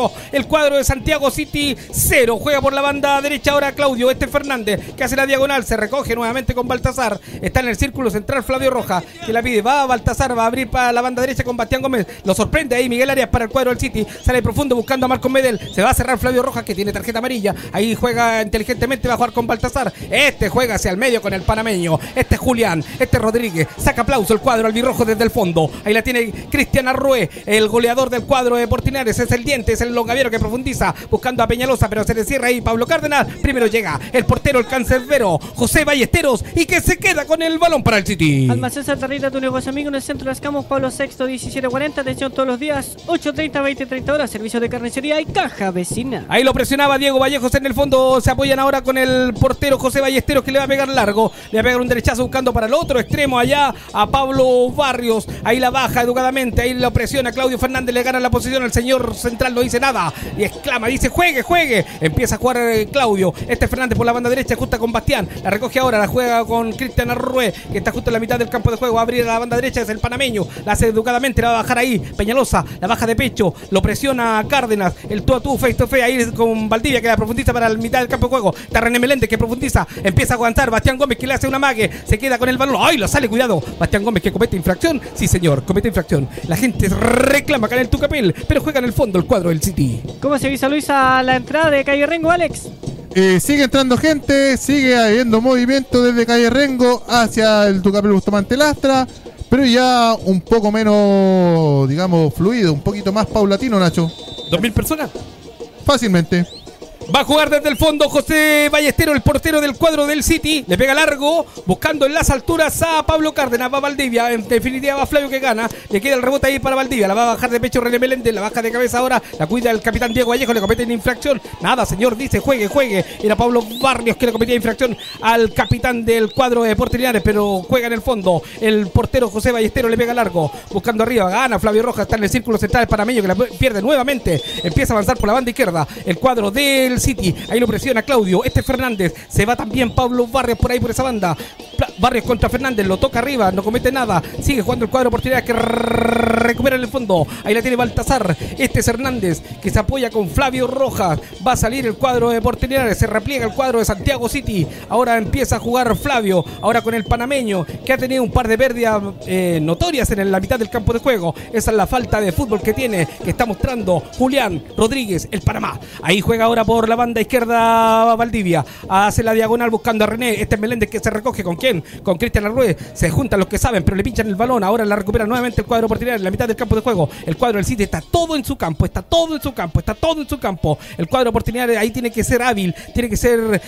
1, el cuadro de Santiago City 0. Juega por la banda derecha ahora Claudio Fernández, que hace la diagonal, se recoge nuevamente con Baltasar. Está en el círculo central Flavio Rojas, que la pide, va a Baltasar, va a abrir para la banda derecha con Bastián Gómez. Lo sorprende ahí Miguel Arias para el cuadro del City. Sale profundo buscando a Marcos Medel. Se va a cerrar Flavio Rojas, que tiene tarjeta amarilla. Ahí juega inteligentemente, va a jugar con Baltasar. Este juega hacia el medio con el panameño. Este es Julián, este es Rodríguez. Saca aplauso el cuadro albirrojo desde el fondo. Ahí la tiene Cristian Arrué, el goleador del cuadro de Portinares. Es el diente, es el longaviero que profundiza buscando a Peñalosa, pero se le cierra ahí Pablo Cárdenas. Primero llega el portero, el cancerbero José Ballesteros, y que se queda con el balón para el City. Almacén Santa Rita, tu negocio amigo en el centro de Las Camus, Pablo VI 1740. Atención todos los días, 8:30, 20:30 horas. Servicio de carnicería y caja vecina. Ahí lo presionaba Diego Vallejos en el fondo. Se apoyan ahora con el portero José Ballesteros, que le va a pegar largo. Le va a pegar un derechazo buscando para el otro extremo allá a Pablo Barrios. Ahí la baja educadamente. Ahí lo presiona Claudio Fernández. Le gana la posición. El señor central no dice nada y exclama, dice juegue, juegue. Empieza a jugar Claudio. Fernández por la banda derecha, justa con Bastián. La recoge ahora, la juega con Cristian Arrué, que está justo en la mitad del campo de juego. Va a abrir a la banda derecha, es el panameño. La hace educadamente, la va a bajar ahí Peñalosa. La baja de pecho. Lo presiona Cárdenas. El tú a tú, face to face. Ahí con Valdivia, que la profundiza para la mitad del campo de juego. Está René Meléndez, que profundiza. Empieza a aguantar Bastián Gómez, que le hace una mague. Se queda con el balón. ¡Ay, lo sale! Cuidado. Bastián Gómez, que comete infracción. Sí, señor, comete infracción. La gente reclama acá en el Tucapel, pero juega en el fondo el cuadro del City. ¿Cómo se visualiza la entrada de Calle Rengo, Alex? Sigue entrando gente, sigue habiendo movimiento desde Calle Rengo hacia el Tucapel Bustamante Lastra, pero ya un poco menos, digamos, fluido, un poquito más paulatino, Nacho. ¿2.000 personas? Fácilmente. Va a jugar desde el fondo José Ballesteros, el portero del cuadro del City. Le pega largo, buscando en las alturas a Pablo Cárdenas. Va Valdivia, en definitiva va Flavio, que gana. Le queda el rebote ahí para Valdivia. La va a bajar de pecho René Meléndez, la baja de cabeza ahora. La cuida el capitán Diego Vallejo, le comete una infracción. Nada, señor, dice juegue, juegue. Era Pablo Barrios que le cometía infracción al capitán del cuadro de Portinares, pero juega en el fondo. El portero José Ballesteros le pega largo, buscando arriba. Gana Flavio Rojas, está en el círculo central el panameño, que la pierde nuevamente. Empieza a avanzar por la banda izquierda el cuadro del City. Ahí lo presiona Claudio. Fernández. Se va también Pablo Barrios por ahí, por esa banda. Barrios contra Fernández. Lo toca arriba. No comete nada. Sigue jugando el cuadro Portinares, que recupera en el fondo. Ahí la tiene Baltasar. Es Hernández, que se apoya con Flavio Rojas. Va a salir el cuadro de Portinares. Se repliega el cuadro de Santiago City. Ahora empieza a jugar Flavio. Ahora con el panameño, que ha tenido un par de pérdidas notorias en la mitad del campo de juego. Esa es la falta de fútbol que tiene, que está mostrando Julián Rodríguez, el Panamá. Ahí juega ahora por la banda izquierda Valdivia. Hace la diagonal buscando a René. Es Meléndez, que se recoge. ¿Con quién? Con Cristian Arrué. Se juntan los que saben, pero le pinchan el balón. Ahora la recupera nuevamente el cuadro Portinares en la mitad del campo de juego. El cuadro del City está todo en su campo. Está todo en su campo. Está todo en su campo. El cuadro Portinares ahí tiene que ser hábil. Tiene que ser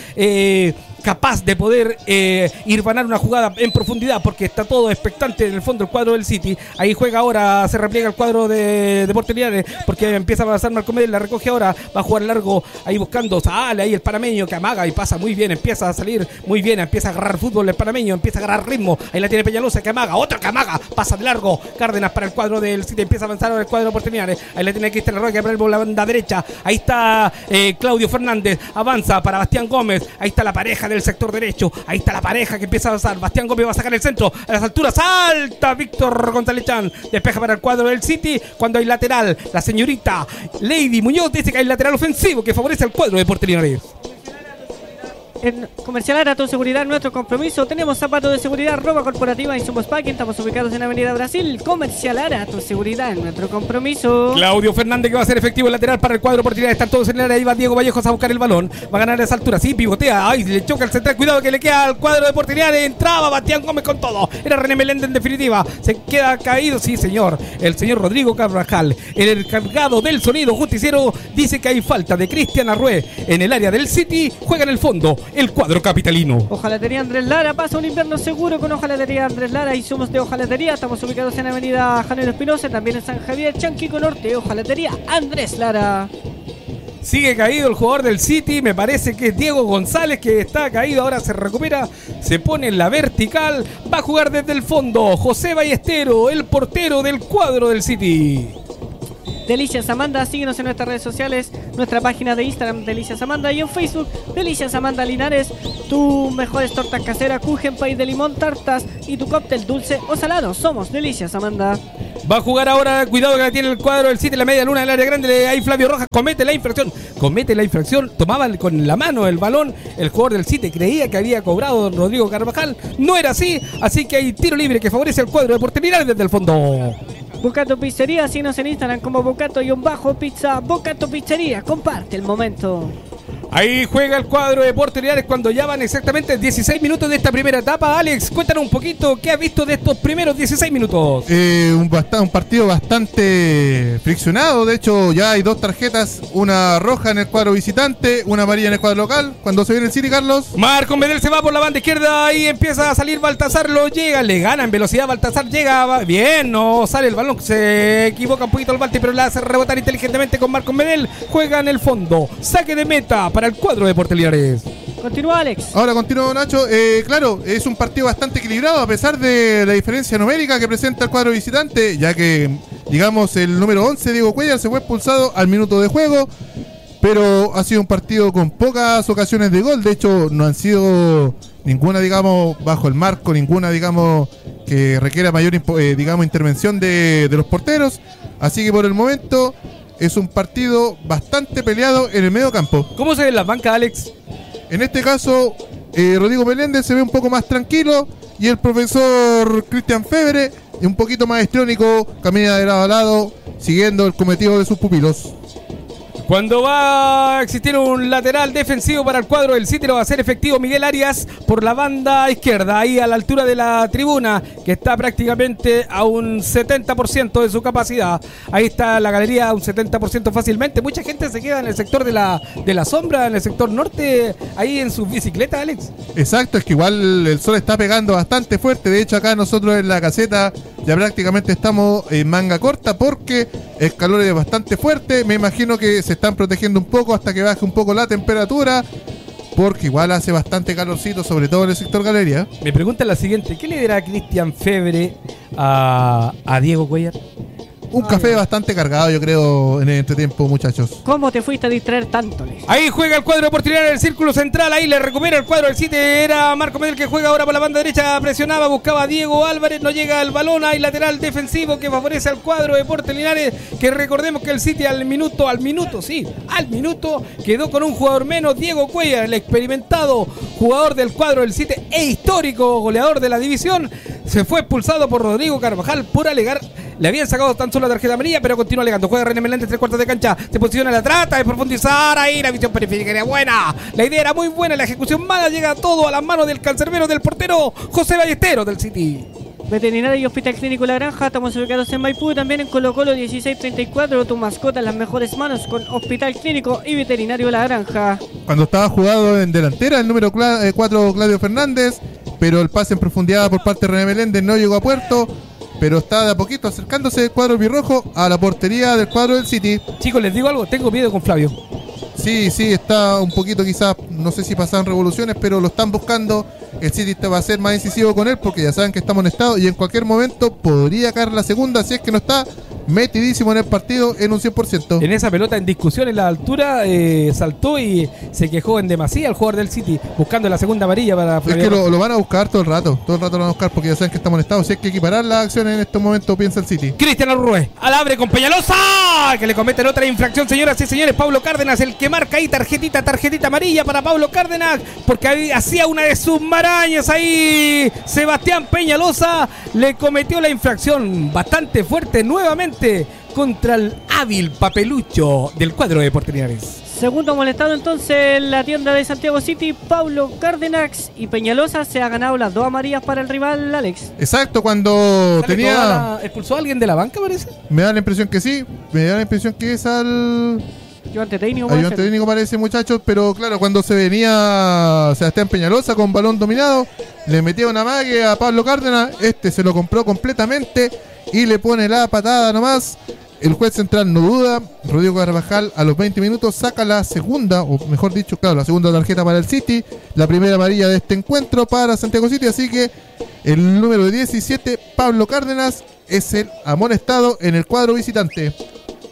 capaz de poder irvanar una jugada en profundidad, porque está todo expectante en el fondo el cuadro del City. Ahí juega ahora, se repliega el cuadro de Portinares, porque empieza a avanzar Marco Medel. La recoge ahora. Va a jugar largo ahí buscando. Sale ahí el panameño, que amaga y pasa muy bien. Empieza a salir muy bien. Empieza a agarrar fútbol el panameño. Empieza a agarrar ritmo. Ahí la tiene Peñalosa, que amaga. Otro que amaga. Pasa de largo. Cárdenas para el cuadro del City. Empieza a avanzar ahora el cuadro Portinares. Ahí la tiene Cristian Arroyo, que abre por la banda derecha. Ahí está Claudio Fernández. Avanza para Bastián Gómez. Ahí está la pareja del sector derecho. Ahí está la pareja que empieza a avanzar. Bastián Gómez va a sacar el centro. A las alturas. Salta Víctor González Chan. Despeja para el cuadro del City. Cuando hay lateral, la señorita Lady Muñoz dice que hay lateral ofensivo que favorece al cuadro de Portinares. En Comercial Ara, tu seguridad, nuestro compromiso. Tenemos zapatos de seguridad, ropa corporativa, insumos packing. Estamos ubicados en Avenida Brasil. Comercial Ara, tu seguridad, nuestro compromiso. Claudio Fernández, que va a ser efectivo el lateral para el cuadro Portinares. Están todos en el área. Ahí va Diego Vallejos a buscar el balón. Va a ganar a esa altura. Sí, pivotea. Ay, le choca el central. Cuidado que le queda al cuadro de Portinares. Entraba Bastián Gómez con todo. Era René Meléndez en definitiva. Se queda caído. Sí, señor. El señor Rodrigo Carvajal, el encargado del sonido justiciero, dice que hay falta de Cristian Arrué en el área del City. Juega en el fondo el cuadro capitalino. Hojalatería Andrés Lara, pasa un invierno seguro con Hojalatería Andrés Lara y somos de hojalatería. Estamos ubicados en Avenida Janeiro Espinosa, también en San Javier, Chanquico Norte. Hojalatería Andrés Lara. Sigue caído el jugador del City, me parece que es Diego González, que está caído, ahora se recupera, se pone en la vertical, va a jugar desde el fondo José Ballesteros, el portero del cuadro del City. Delicias Amanda, síguenos en nuestras redes sociales, nuestra página de Instagram Delicias Amanda y en Facebook Delicias Amanda Linares. Tu mejores tortas caseras, Kuchen, pay de limón, tartas y tu cóctel dulce o salado. Somos Delicias Amanda. Va a jugar ahora, cuidado que la tiene el cuadro del City, la media luna del área grande, ahí Flavio Rojas comete la infracción, tomaba con la mano el balón, el jugador del City creía que había cobrado Rodrigo Carvajal, no era así que hay tiro libre que favorece al cuadro de Portes Linares desde el fondo. Bocato Pizzería, síguenos en Instagram como Bocato_Pizza, Bocato Pizzería, comparte el momento. Ahí juega el cuadro de Portes Linares cuando ya van exactamente 16 minutos de esta primera etapa. Alex, cuéntanos un poquito qué has visto de estos primeros 16 minutos. Un partido bastante friccionado. De hecho, ya hay 2 tarjetas, una roja en el cuadro visitante, una amarilla en el cuadro local. Cuando se viene el City, Carlos. Marco Medel se va por la banda izquierda, ahí empieza a salir Baltasar, lo llega, le gana en velocidad, Baltasar llega, bien, no sale el balón, se equivoca un poquito el Balti, pero la hace rebotar inteligentemente con Marco Medel. Juega en el fondo, saque de meta para el cuadro de Portes Linares. Continúa, Alex. Ahora continúa, Nacho. Claro, es un partido bastante equilibrado a pesar de la diferencia numérica que presenta el cuadro visitante, ya que, digamos, el número 11, Diego Cuellar, se fue expulsado al minuto de juego, pero ha sido un partido con pocas ocasiones de gol. De hecho, no han sido ninguna, digamos, bajo el marco, ninguna, digamos, que requiera mayor, digamos, intervención de los porteros. Así que por el momento es un partido bastante peleado en el medio campo. ¿Cómo se ve en las bancas, Alex? En este caso, Rodrigo Meléndez se ve un poco más tranquilo y el profesor Cristian Febre, un poquito más histriónico, camina de lado a lado, siguiendo el cometido de sus pupilos. Cuando va a existir un lateral defensivo para el cuadro del City, lo va a hacer efectivo Miguel Arias por la banda izquierda, ahí a la altura de la tribuna, que está prácticamente a un 70% de su capacidad. Ahí está la galería a un 70% fácilmente. Mucha gente se queda en el sector de la sombra, en el sector norte, ahí en sus bicicletas, Alex. Exacto, es que igual el sol está pegando bastante fuerte. De hecho, acá nosotros en la caseta ya prácticamente estamos en manga corta porque el calor es bastante fuerte. Me imagino que se están protegiendo un poco hasta que baje un poco la temperatura, porque igual hace bastante calorcito, sobre todo en el sector galería. Me pregunta la siguiente: ¿qué le dirá Cristian Febre a Diego Cuellar? Un café bastante cargado, yo creo, en el entretiempo, muchachos. ¿Cómo te fuiste a distraer tanto, Les? Ahí juega el cuadro de Portes Linares en el círculo central. Ahí le recupera el cuadro del City. Era Marco Medel que juega ahora por la banda derecha. Presionaba, buscaba a Diego Álvarez. No llega el balón. Hay lateral defensivo que favorece al cuadro de Portes Linares. Que recordemos que el City al minuto quedó con un jugador menos. Diego Cuellar, el experimentado jugador del cuadro del City e histórico goleador de la división, se fue expulsado por Rodrigo Carvajal por alegar. Le habían sacado tan solo la tarjeta amarilla, pero continúa alegando. Juega René Meléndez, 3 cuartos de cancha. Se posiciona, la trata de profundizar. Ahí la visión periférica era buena. La idea era muy buena. La ejecución mala, llega todo a las manos del cancerbero del portero José Ballesteros del City. Veterinario y Hospital Clínico La Granja, estamos ubicados en Maipú, también en Colo Colo 1634. Tu mascota en las mejores manos con Hospital Clínico y Veterinario La Granja. Cuando estaba jugado en delantera, el número 4, Claudio Fernández, pero el pase en profundidad por parte de René Meléndez no llegó a puerto. Pero está de a poquito acercándose el cuadro birrojo a la portería del cuadro del City. Chicos, les digo algo, tengo miedo con Flavio. Sí, está un poquito quizás, no sé si pasan revoluciones, pero lo están buscando. El City va a ser más incisivo con él porque ya saben que está amonestado y en cualquier momento podría caer la segunda si es que no está metidísimo en el partido en un 100%. En esa pelota en discusión en la altura saltó y se quejó en demasía el jugador del City buscando la segunda amarilla para Flavio. Es que lo van a buscar todo el rato lo van a buscar porque ya saben que está amonestado. Si hay que equiparar las acciones en este momento, piensa el City. Cristian Arrué, al abre con Peñalosa, que le cometen otra infracción, señoras y señores. Pablo Cárdenas, el que marca ahí tarjetita amarilla para Pablo Cárdenas, porque ahí hacía una de sus marañas ahí. Sebastián Peñalosa le cometió la infracción bastante fuerte nuevamente contra el hábil papelucho del cuadro de Portes Linares. Segundo molestado entonces en la tienda de Santiago City, Pablo Cárdenas, y Peñalosa se ha ganado las 2 amarillas para el rival, Alex. Exacto, cuando ¿Expulsó a alguien de la banca, parece? Me da la impresión que sí, me da la impresión que es al ayudante técnico parece, muchachos, pero claro, cuando se venía Sebastián Peñalosa con balón dominado, le metía una mague a Pablo Cárdenas, se lo compró completamente y le pone la patada nomás. El juez central no duda. Rodrigo Carvajal a los 20 minutos saca la segunda, o mejor dicho, claro, la segunda tarjeta para el City, la primera amarilla de este encuentro para Santiago City, así que el número 17, Pablo Cárdenas, es el amonestado en el cuadro visitante.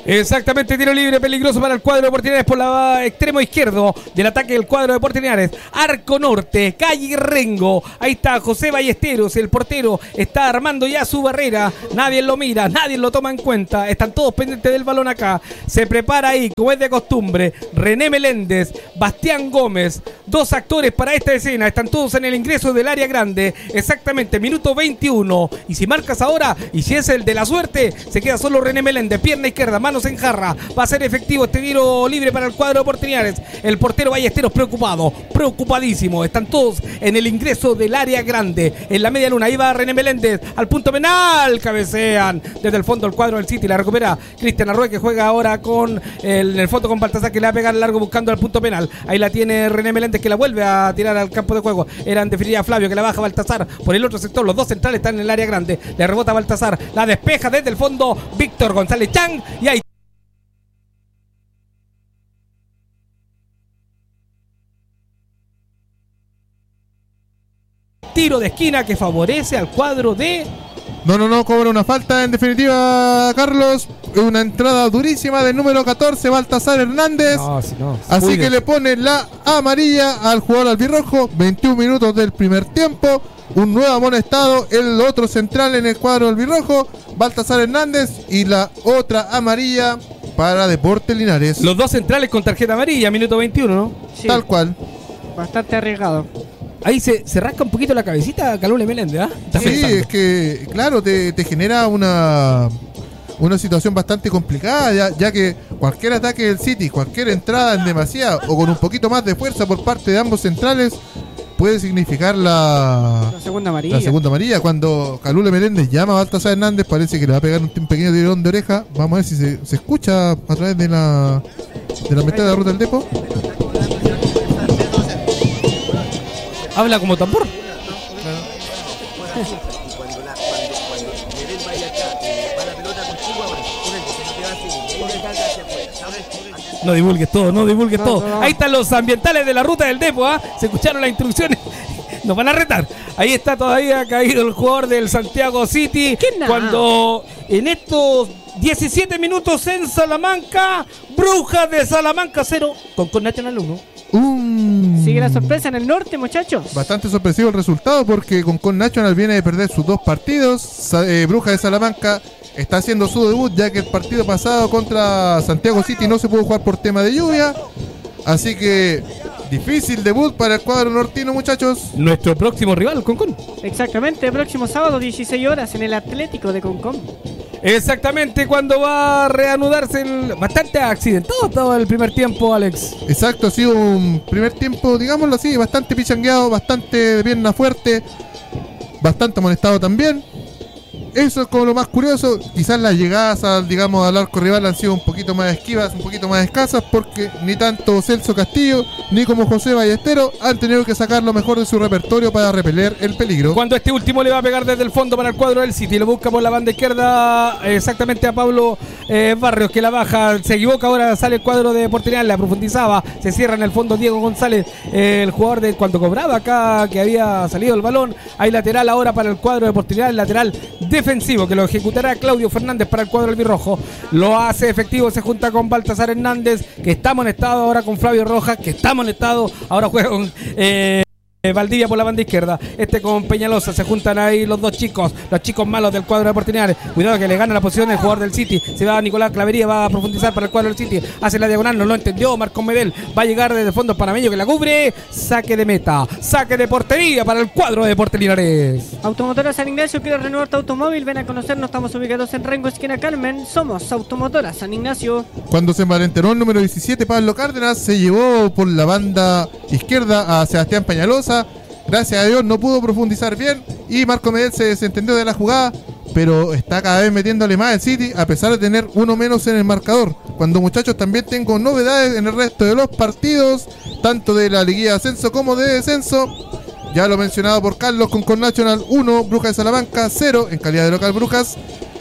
Exactamente, tiro libre peligroso para el cuadro de Portinares por la extremo izquierdo del ataque del cuadro de Portinares. Arco norte, calle Rengo. Ahí está José Ballesteros, el portero. Está armando ya su barrera. Nadie lo mira, nadie lo toma en cuenta. Están todos pendientes del balón acá. Se prepara ahí, como es de costumbre, René Meléndez, Bastián Gómez. Dos actores para esta escena. Están todos en el ingreso del área grande. Exactamente, minuto 21. Y si marcas ahora, y si es el de la suerte, se queda solo René Meléndez. Pierna izquierda, manos en jarra. Va a ser efectivo este tiro libre para el cuadro de Portinares. El portero Ballesteros preocupado, preocupadísimo. Están todos en el ingreso del área grande. En la media luna, ahí va René Meléndez al punto penal. Cabecean desde el fondo el cuadro del City. La recupera Cristian Arrué, que juega ahora con en el fondo con Baltasar, que le va a pegar largo buscando al punto penal. Ahí la tiene René Meléndez, que la vuelve a tirar al campo de juego. Era en definitiva Flavio, que la baja Baltasar por el otro sector. Los dos centrales están en el área grande. Le rebota Baltasar, la despeja desde el fondo Víctor González Chang. Y ahí tiro de esquina que favorece al cuadro de... No, cobra una falta en definitiva, Carlos. Una entrada durísima del número 14, Baltasar Hernández. Así que le pone la amarilla al jugador albirrojo. 21 minutos del primer tiempo. Un nuevo amonestado, el otro central en el cuadro albirrojo, Baltasar Hernández, y la otra amarilla para Deportes Linares. Los dos centrales con tarjeta amarilla, minuto 21, ¿no? Sí. Tal cual. Bastante arriesgado. Ahí se rasca un poquito la cabecita Calule Meléndez, ¿ah? Sí, pensando. Es que, claro, te genera una situación bastante complicada, ya que cualquier ataque del City, cualquier entrada en demasía o con un poquito más de fuerza por parte de ambos centrales puede significar la segunda amarilla. La segunda amarilla. Cuando Calule Meléndez llama a Baltasar Hernández, parece que le va a pegar un pequeño tirón de oreja. Vamos a ver si se escucha a través de la mitad de la ruta del depo. Habla como tambor. No divulgues todo, no divulgues todo. No. Ahí están los ambientales de la ruta del depo, ¿ah? Se escucharon las instrucciones. Nos van a retar. Ahí está todavía caído el jugador del Santiago City. Cuando en estos 17 minutos en Salamanca, Brujas de Salamanca 0, con Nacional 1. Sigue la sorpresa en el norte, muchachos. Bastante sorpresivo el resultado, porque con Nacional viene de perder sus dos partidos. Brujas de Salamanca está haciendo su debut, ya que el partido pasado contra Santiago City no se pudo jugar por tema de lluvia. Así que difícil debut para el cuadro nortino, muchachos. Nuestro próximo rival, Concón. Exactamente, el próximo sábado 16 horas en el Atlético de Concón. Exactamente, cuando va a reanudarse bastante accidentado todo el primer tiempo, Alex. Exacto, ha sido un primer tiempo, digámoslo así, bastante pichangueado, bastante de pierna fuerte, bastante amonestado también. Eso es como lo más curioso. Quizás las llegadas al arco rival han sido un poquito más esquivas, un poquito más escasas, porque ni tanto Celso Castillo ni como José Ballesteros han tenido que sacar lo mejor de su repertorio para repeler el peligro. Cuando este último le va a pegar desde el fondo para el cuadro del City, lo busca por la banda izquierda exactamente a Pablo Barrios, que la baja, se equivoca, ahora sale el cuadro de Portinares, la profundizaba, se cierra en el fondo Diego González, el jugador de cuando cobraba acá, que había salido el balón. Hay lateral ahora para el cuadro de Portinares, lateral defensivo, que lo ejecutará Claudio Fernández para el cuadro albirrojo. Lo hace efectivo, se junta con Baltasar Hernández, que está amonestado ahora con Flavio Rojas, que está amonestado, ahora juega con Valdivia por la banda izquierda, con Peñalosa, se juntan ahí los dos chicos, los chicos malos del cuadro de Portinares. Cuidado que le gana la posición el jugador del City, se va Nicolás Clavería, va a profundizar para el cuadro del City, hace la diagonal, no lo entendió Marcos Medel, va a llegar desde el fondo panameño que la cubre, saque de meta, saque de portería para el cuadro de Deportes Linares. Automotora San Ignacio, quiere renovar tu automóvil, ven a conocernos, estamos ubicados en Rengo, esquina Carmen, somos Automotora San Ignacio. Cuando se envalentonó el número 17 Pablo Cárdenas, se llevó por la banda izquierda a Sebastián Peñalosa. Gracias a Dios no pudo profundizar bien y Marco Medel se desentendió de la jugada, pero está cada vez metiéndole más el City, a pesar de tener uno menos en el marcador. Cuando, muchachos, también tengo novedades en el resto de los partidos, tanto de la liguilla de ascenso como de descenso. Ya lo mencionado por Carlos, con Nacional 1, Brujas de Salamanca 0, en calidad de local Brujas.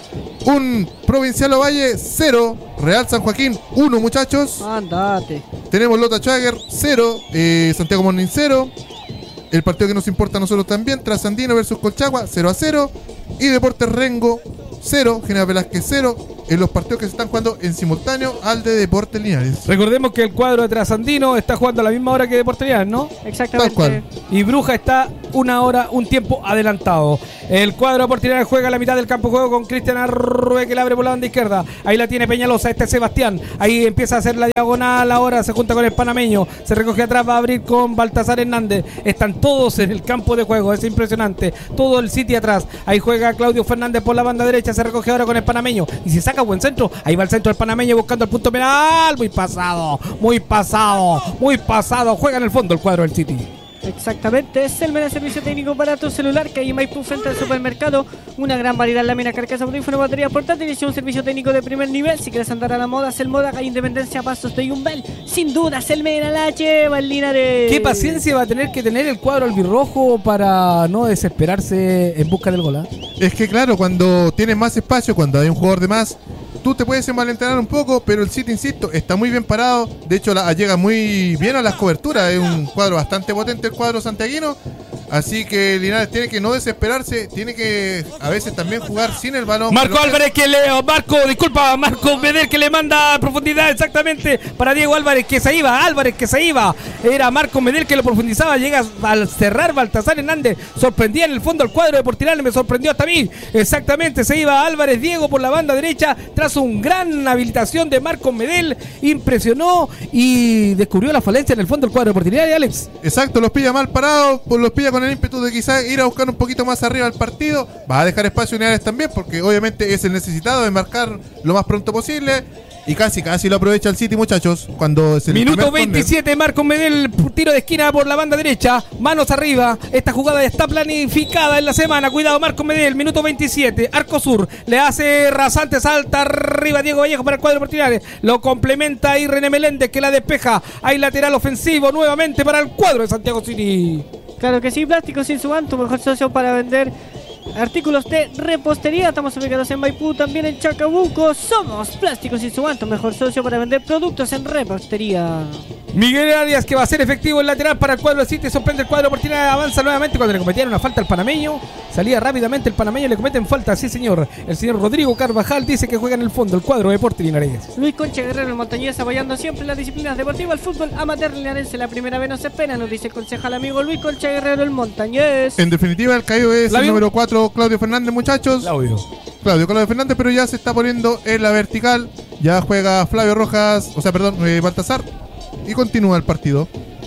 Un Provincial Ovalle 0, Real San Joaquín 1, muchachos. Andate. Tenemos Lota Chager 0, Santiago Morning 0. El partido que nos importa a nosotros también, Trasandino versus Colchagua 0-0. Y Deportes Rengo 0, General Velázquez 0. en los partidos que se están jugando en simultáneo al de Deportes Linares. Recordemos que el cuadro de Trasandino está jugando a la misma hora que Deportes Linares, ¿no? Exactamente. Tal cual. Y Bruja está un tiempo adelantado. El cuadro de Deportes Linares juega a la mitad del campo de juego con Cristian Arrue, que la abre por la banda izquierda. Ahí la tiene Peñalosa, este es Sebastián. Ahí empieza a hacer la diagonal, ahora se junta con el panameño. Se recoge atrás, va a abrir con Baltasar Hernández. Están todos en el campo de juego, es impresionante. Todo el City atrás. Ahí juega Claudio Fernández por la banda derecha, se recoge ahora con el panameño. Y si saca buen centro, ahí va el centro del panameño buscando el punto penal. Muy pasado. Juega en el fondo el cuadro del City. Exactamente, es el servicio técnico para tu celular que hay en Maipú frente al supermercado. Una gran variedad en lámina, carcasa, audífono, batería portátil y un servicio técnico de primer nivel. Si quieres andar a la moda, Selmoda, calle Independencia, Pastos de Yumbel. Sin duda, Selmena la lleva el Linares. ¿Qué paciencia va a tener que tener el cuadro albirrojo para no desesperarse en busca del gol? Es que claro, cuando tienes más espacio, cuando hay un jugador de más, tú te puedes envalentonar un poco, pero el City, insisto, está muy bien parado. De hecho, llega muy bien a las coberturas. Es un cuadro bastante potente el cuadro santiaguino. Así que Linares tiene que no desesperarse, tiene que a veces también jugar sin el balón. Marco Medel que le manda a profundidad exactamente para Diego Álvarez que se iba. Era Marco Medel que lo profundizaba, llega al cerrar Baltasar Hernández, sorprendía en el fondo al cuadro de Deportes Linares, me sorprendió hasta a mí. Exactamente, se iba Álvarez Diego por la banda derecha tras un gran habilitación de Marco Medel, impresionó y descubrió la falencia en el fondo del cuadro de Deportes Linares, Alex. Exacto, los pilla mal parados, pues los pilla con el ímpetu de quizás ir a buscar un poquito más arriba el partido. Va a dejar espacio Linares también, porque obviamente es el necesitado de marcar lo más pronto posible. Y casi lo aprovecha el City, muchachos. Cuando es el minuto 27, Marco Medel, tiro de esquina por la banda derecha, manos arriba. Esta jugada ya está planificada en la semana. Cuidado, Marco Medel, minuto 27, arco sur, le hace rasante, salta arriba Diego Vallejo para el cuadro Deportes. Lo complementa ahí René Meléndez que la despeja. Hay lateral ofensivo nuevamente para el cuadro de Santiago City. Claro que sí, Plásticos Insuban, tu mejor socio para vender artículos de repostería. Estamos ubicados en Maipú, también en Chacabuco. Somos Plásticos Insuban, tu mejor socio para vender productos en repostería. Miguel Arias que va a ser efectivo el lateral para el cuadro de City, sorprende el cuadro Deportes, avanza nuevamente cuando le cometían una falta al panameño, salía rápidamente el panameño, le cometen falta, sí señor. El señor Rodrigo Carvajal dice que juega en el fondo el cuadro de Deportes Linares. Luis Concha Guerrero, el montañés, apoyando siempre las disciplinas deportivas, el fútbol amateur linarense, la primera vez no se espera, nos dice el concejal amigo Luis Concha Guerrero, el montañés. En definitiva, el caído es el número 4, Claudio Fernández, muchachos. Claudio Fernández, pero ya se está poniendo en la vertical. Ya juega Baltasar. Y continúa el partido.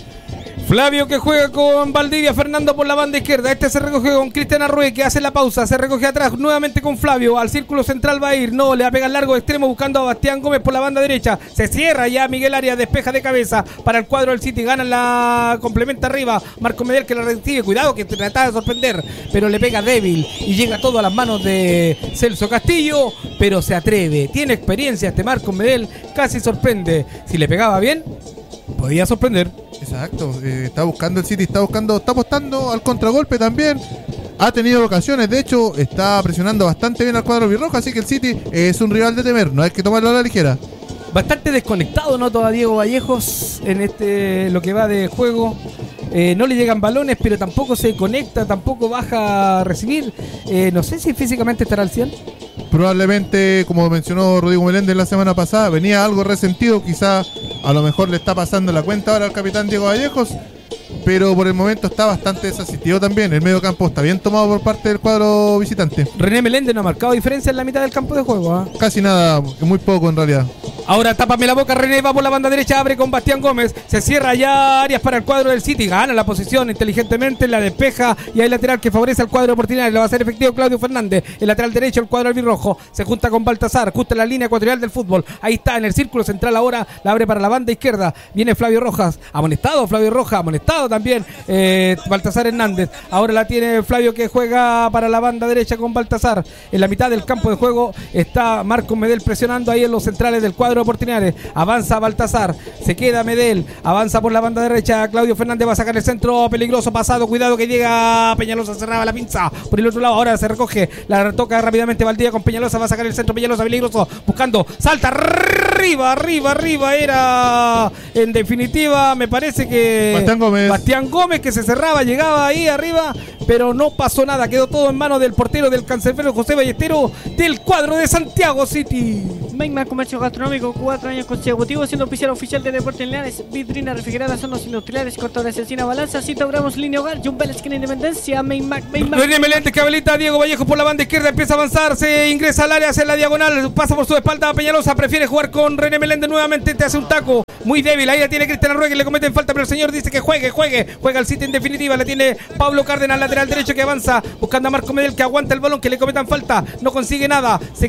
Flavio que juega con Valdivia, Fernando por la banda izquierda. Este se recoge con Cristian Arrué que hace la pausa, se recoge atrás nuevamente con Flavio. Al círculo central va a ir, no, le va a pegar largo de extremo buscando a Bastián Gómez por la banda derecha. Se cierra ya Miguel Arias, despeja de cabeza para el cuadro del City. Gana la complementa arriba. Marco Medel que la recibe, cuidado que trataba de sorprender, pero le pega débil y llega todo a las manos de Celso Castillo, pero se atreve. Tiene experiencia este Marco Medel, casi sorprende. Si le pegaba bien, podía sorprender. Exacto, está buscando el City, está apostando al contragolpe también. Ha tenido ocasiones, de hecho, está presionando bastante bien al cuadro birrojo, así que el City es un rival de temer, no hay que tomarlo a la ligera. Bastante desconectado, noto a Diego Vallejos en lo que va de juego. No le llegan balones, pero tampoco se conecta, tampoco baja a recibir. No sé si físicamente estará al 100. Probablemente, como mencionó Rodrigo Meléndez la semana pasada, venía algo resentido, quizá a lo mejor le está pasando la cuenta ahora al capitán Diego Vallejos, pero por el momento está bastante desasistido también. El medio campo está bien tomado por parte del cuadro visitante. René Meléndez no ha marcado diferencia en la mitad del campo de juego. Casi nada, muy poco en realidad. Ahora tápame la boca, René va por la banda derecha, abre con Bastián Gómez, se cierra ya Arias para el cuadro del City, gana la posición inteligentemente, la despeja y hay lateral que favorece al cuadro Deportes, lo va a hacer efectivo Claudio Fernández, el lateral derecho, el cuadro albirrojo, se junta con Baltasar, justa en la línea ecuatorial del fútbol, ahí está en el círculo central ahora, la abre para la banda izquierda, viene Flavio Rojas, amonestado también Baltasar Hernández, ahora la tiene Flavio que juega para la banda derecha con Baltasar, en la mitad del campo de juego está Marco Medel presionando ahí en los centrales del cuadro Deportes, avanza Baltasar, se queda Medel, avanza por la banda derecha, Claudio Fernández va a sacar el centro, peligroso pasado, cuidado que llega Peñalosa, cerraba la pinza, por el otro lado ahora se recoge, la toca rápidamente Valdivia con Peñalosa, va a sacar el centro, Peñalosa peligroso, buscando, salta arriba arriba era, en definitiva, me parece que Bastián Gómez, que se cerraba, llegaba ahí arriba, pero no pasó nada, quedó todo en manos del portero del Cancerbero José Ballesteros del cuadro de Santiago City. Magma Comercio Gastronómico, 4 años consecutivos siendo oficial de Deportes Linares, vitrina refrigerada, zonas industriales, cortadores de encina, balanza, Cito Bramos, línea hogar, Jumbel, esquina Independencia, Magma. René Meléndez que habilita Diego Vallejo por la banda izquierda, empieza a avanzar, se ingresa al área, hace la diagonal, pasa por su espalda a Peñalosa, prefiere jugar con René Meléndez nuevamente, te hace un taco muy débil, ahí la tiene Cristian Arrué, que le cometen falta, pero el señor dice que juegue al City en definitiva, la tiene Pablo Cárdenas, lateral derecho, que avanza, buscando a Marco Medel, que aguanta el balón, que le cometan falta, no consigue nada, se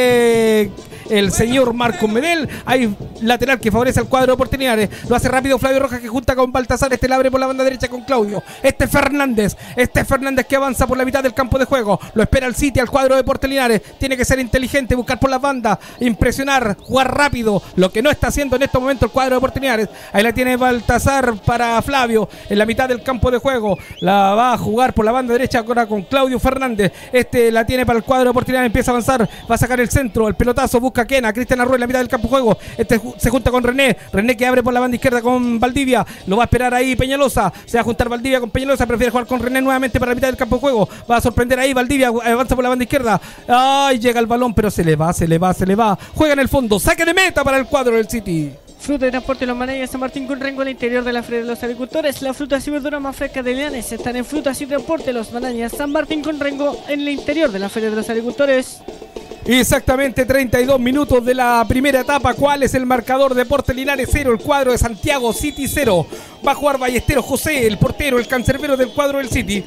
cae el señor Marco Medel, hay lateral que favorece al cuadro de oportunidades, lo hace rápido Flavio Rojas, que junta con Baltasar, la abre por la banda derecha con Claudio, Fernández que avanza por la mitad del campo de juego, lo espera el City, al cuadro de Deportes Linares, tiene que ser inteligente, buscar por las bandas, impresionar, jugar rápido, lo que no está haciendo en estos momentos el cuadro de Deportes Linares. Ahí la tiene Baltasar para Flavio, en la mitad del campo de juego, la va a jugar por la banda derecha ahora con Claudio Fernández, la tiene para el cuadro de Deportes Linares, empieza a avanzar, va a sacar el centro, el pelotazo, busca Kena, Cristian Arrué en la mitad del campo de juego, se junta con René que abre por la banda izquierda con Valdivia, lo va a esperar ahí Peñalosa, se va a juntar Valdivia con Peñalosa, prefiere jugar con René nuevamente para la mitad del campo de juego, va a sorprender ahí Valdivia, avanza por la banda izquierda, llega el balón pero se le va, juega en el fondo, saque de meta para el cuadro del City. Fruta de transporte Los Manayas San Martín con Rengo, al interior de la Feria de los Agricultores. Las frutas y verduras más frescas de Linares están en Frutas y Transporte Los Manayas San Martín con Rengo, en el interior de la Feria de los Agricultores. Exactamente 32 minutos de la primera etapa. ¿Cuál es el marcador? Deportes Linares 0, el cuadro de Santiago City 0. Va a jugar Ballesteros José, el portero, el cancerbero del cuadro del City.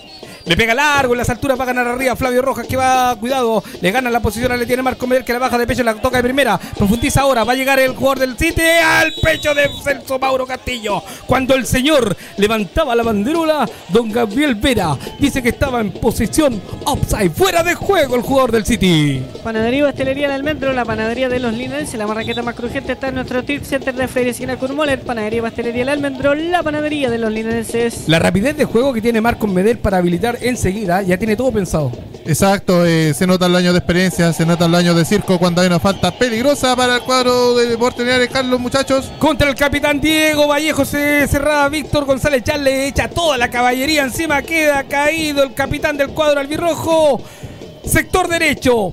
Le pega largo, en las alturas va a ganar arriba Flavio Rojas, que va, cuidado, le gana la posición, le tiene Marco Medel, que la baja de pecho, la toca de primera, profundiza ahora, va a llegar el jugador del City al pecho de Celso Mauro Castillo. Cuando el señor levantaba la banderola, don Gabriel Vera dice que estaba en posición offside, fuera de juego el jugador del City. Panadería y Pastelería El Almendro, la panadería de los Linares, la marraqueta más crujiente está en nuestro tip center de Feria Esquina Kurmoller. Panadería y Pastelería El Almendro, la panadería de los Linares. La rapidez de juego que tiene Marco Medel para habilitar enseguida, ya tiene todo pensado. Exacto, se notan los años de experiencia, se notan los años de circo cuando hay una falta peligrosa para el cuadro de Deportes Linares, Carlos, muchachos. Contra el capitán Diego Vallejo se cerraba Víctor González Char, le echa toda la caballería encima, queda caído el capitán del cuadro albirrojo. Sector derecho,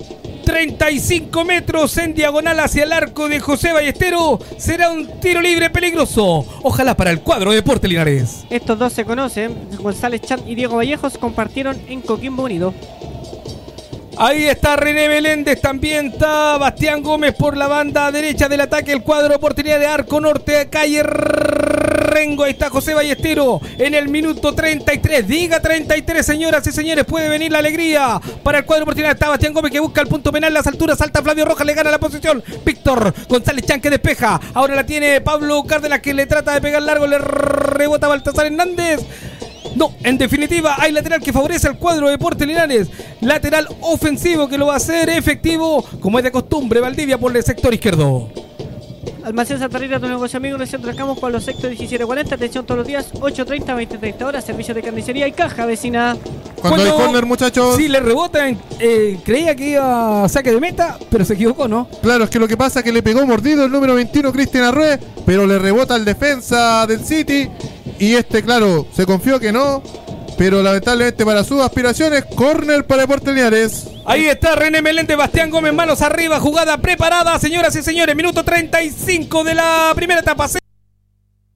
35 metros en diagonal hacia el arco de José Ballesteros. Será un tiro libre peligroso. Ojalá para el cuadro de Deportes Linares. Estos dos se conocen. González Chat y Diego Vallejos compartieron en Coquimbo Unido. Ahí está René Meléndez, también está Bastián Gómez por la banda derecha del ataque. El cuadro de oportunidad de Arco Norte, calle Rengo. Ahí está José Ballesteros en el minuto 33. Diga 33, señoras y señores, puede venir la alegría para el cuadro de oportunidad. Está Bastián Gómez que busca el punto penal, las alturas, salta Flavio Rojas, le gana la posición. Víctor González Chan que despeja. Ahora la tiene Pablo Cárdenas, que le trata de pegar largo, le rebota Baltasar Hernández. No, en definitiva hay lateral que favorece al cuadro de Deportes Linares. Lateral ofensivo que lo va a hacer efectivo, como es de costumbre, Valdivia por el sector izquierdo. Almacén Santa Rita, tu negocio amigo en el centro de Campos, Pablo Sexto 1740, atención todos los días, 8:30, 20:30 horas, servicio de carnicería y caja vecina. Cuando hay córner, muchachos. Sí, le rebotan, creía que iba a saque de meta, pero se equivocó, ¿no? Claro, es que lo que pasa es que le pegó mordido el número 21, Cristian Arrué, pero le rebota al defensa del City. Y claro, se confió que no, pero lamentablemente para sus aspiraciones, córner para Deportes Linares. Ahí está René Meléndez, Bastián Gómez, manos arriba, jugada preparada, señoras y señores, minuto 35 de la primera etapa.